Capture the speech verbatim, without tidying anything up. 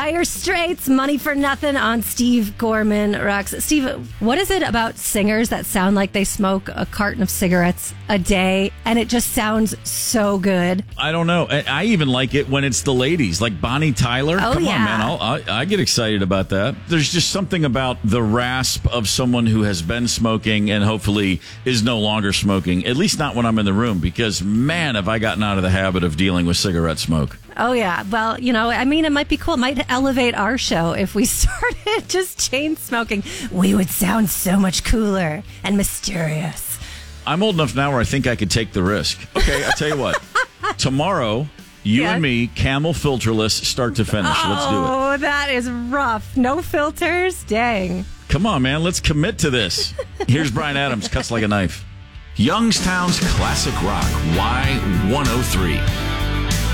Dire Straits, Money for Nothing on Steve Gorman Rocks. Steve, what is it about singers that sound like they smoke a carton of cigarettes a day and it just sounds so good? I don't know. I I even like it when it's the ladies, like Bonnie Tyler. Oh, Come yeah. on, man. I'll, I, I get excited about that. There's just something about the rasp of someone who has been smoking and hopefully is no longer smoking, at least not when I'm in the room, because, man, have I gotten out of the habit of dealing with cigarette smoke. Oh, yeah. Well, you know, I mean, it might be cool. It might elevate our show if we started just chain smoking. We would sound so much cooler and mysterious. I'm old enough now where I think I could take the risk. Okay, I'll tell you what. Tomorrow, you Yes. and me, Camel filterless, start to finish. Let's do it. Oh, that is rough. No filters? Dang. Come on, man. Let's commit to this. Here's Brian Adams, cuts like a knife. Youngstown's Classic Rock, Y one oh three.